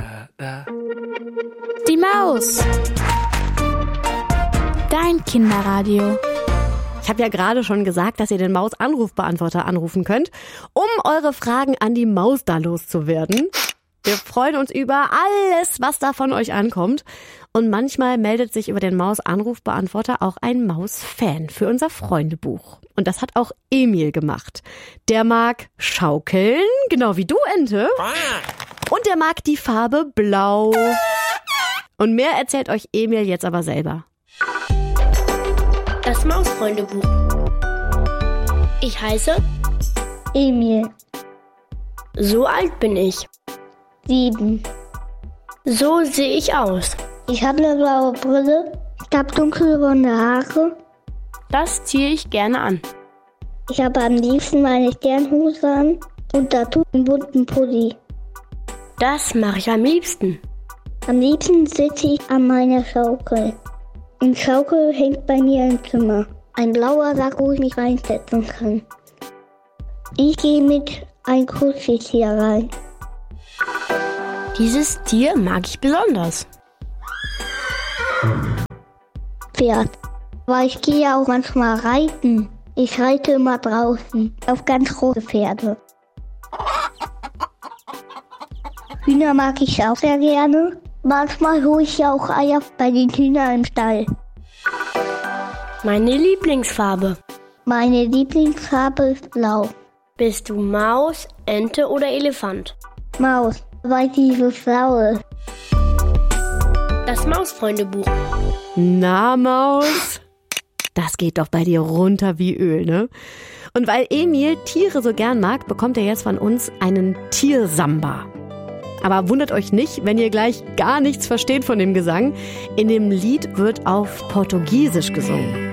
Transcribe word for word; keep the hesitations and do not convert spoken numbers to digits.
Die Maus. Dein Kinderradio. Ich habe ja gerade schon gesagt, dass ihr den Maus-Anrufbeantworter anrufen könnt, um eure Fragen an die Maus da loszuwerden. Wir freuen uns über alles, was da von euch ankommt. Und manchmal meldet sich über den Maus-Anrufbeantworter auch ein Maus-Fan für unser Freundebuch. Und das hat auch Emil gemacht. Der mag schaukeln, genau wie du, Ente. Und der mag die Farbe Blau. Und mehr erzählt euch Emil jetzt aber selber. Das Mausfreundebuch. Ich heiße Emil. So alt bin ich. Sieben. So sehe ich aus. Ich habe eine blaue Brille. Ich habe dunkelblonde Haare. Das ziehe ich gerne an. Ich habe am liebsten meine Sternhose an und dazu einen bunten Pulli. Das mache ich am liebsten. Am liebsten sitze ich an meiner Schaukel. Eine Schaukel hängt bei mir im Zimmer. Ein blauer Sack, wo ich mich reinsetzen kann. Ich gehe mit einem Kuscheltier rein. Dieses Tier mag ich besonders. Pferd. Aber ich gehe auch manchmal reiten. Ich reite immer draußen auf ganz große Pferde. Hühner mag ich auch sehr gerne. Manchmal hole ich ja auch Eier bei den Hühnern im Stall. Meine Lieblingsfarbe. Meine Lieblingsfarbe ist blau. Bist du Maus, Ente oder Elefant? Maus, weil die so schlau ist. Das Mausfreundebuch. Na, Maus? Das geht doch bei dir runter wie Öl, ne? Und weil Emil Tiere so gern mag, bekommt er jetzt von uns einen Tiersamba. Aber wundert euch nicht, wenn ihr gleich gar nichts versteht von dem Gesang. In dem Lied wird auf Portugiesisch gesungen.